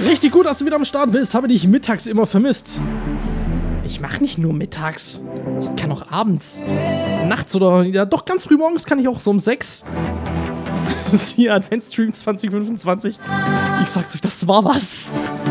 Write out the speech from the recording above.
Richtig gut, dass du wieder am Start bist. Habe dich mittags immer vermisst. Ich mache nicht nur mittags. Ich kann auch abends. Nachts oder ja, doch ganz früh morgens kann ich auch so um 6. Das ist hier Adventstream 2025. Ich sag's euch, das war was.